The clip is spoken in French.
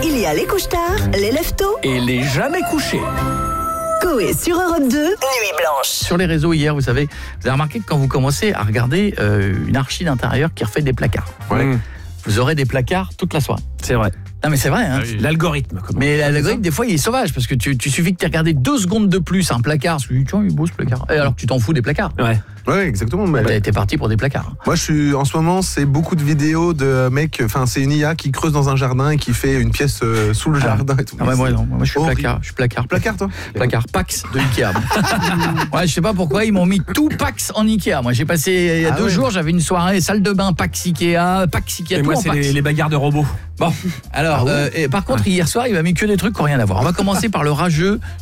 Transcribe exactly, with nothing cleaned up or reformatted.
Il y a les couche-tard, les lève-tôt Et les jamais couchés. Coé sur Europe deux, Nuit Blanche. Sur les réseaux hier, vous savez, vous avez remarqué que quand vous commencez à regarder euh, une archi d'intérieur qui refait des placards, Ouais. mmh. vous aurez des placards toute la soirée. C'est vrai. Non mais c'est vrai, hein. Ah oui. L'algorithme. Comment Mais l'algorithme, des fois, il est sauvage parce que tu, tu suffit que tu aies regardé deux secondes de plus un placard, tu dis, tiens, il est beau ce placard. Et alors que tu t'en fous des placards. Ouais. Ouais, exactement. Mais T'es, t'es parti pour des placards. moi, je suis en ce moment, c'est beaucoup de vidéos de mecs. Enfin, c'est une I A qui creuse dans un jardin et qui fait une pièce euh, sous le Ah. jardin et tout. Ah ouais, moi, non, moi je suis horrible. placard, je suis placard. Placard, toi Placard Pax de Ikea. Ouais, je sais pas pourquoi ils m'ont mis tout Pax en Ikea. Moi, j'ai passé il y a Ah deux ouais. jours, j'avais une soirée salle de bain Pax Ikea, Pax Ikea, Et tout moi, en c'est Pax. les, les bagarres de robots. Bon, alors, Ah ouais. euh, et par contre, hier soir, il m'a mis que des trucs qui n'ont rien à voir. On va commencer par le rageux